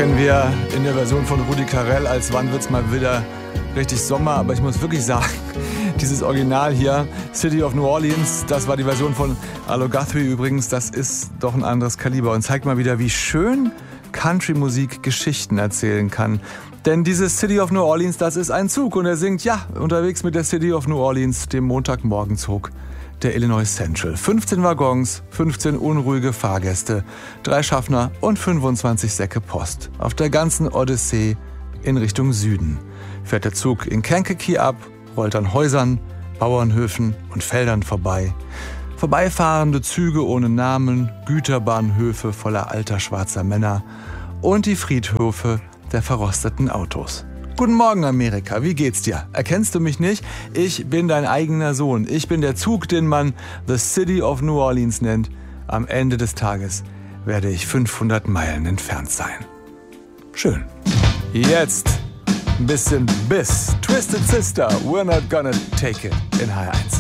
kennen wir in der Version von Rudi Carrell als Wann wird's mal wieder richtig Sommer. Aber ich muss wirklich sagen, dieses Original hier, City of New Orleans, das war die Version von Arlo Guthrie übrigens, das ist doch ein anderes Kaliber und zeigt mal wieder, wie schön Country-Musik Geschichten erzählen kann. Denn dieses City of New Orleans, das ist ein Zug und er singt, ja, unterwegs mit der City of New Orleans, dem Montagmorgenzug der Illinois Central. 15 Waggons, 15 unruhige Fahrgäste, 3 Schaffner und 25 Säcke Post. Auf der ganzen Odyssee in Richtung Süden fährt der Zug in Kankakee ab, rollt an Häusern, Bauernhöfen und Feldern vorbei. Vorbeifahrende Züge ohne Namen, Güterbahnhöfe voller alter schwarzer Männer und die Friedhöfe der verrosteten Autos. Guten Morgen, Amerika, wie geht's dir? Erkennst du mich nicht? Ich bin dein eigener Sohn. Ich bin der Zug, den man The City of New Orleans nennt. Am Ende des Tages werde ich 500 Meilen entfernt sein. Schön. Jetzt ein bisschen Biss. Twisted Sister, we're not gonna take it in HR1.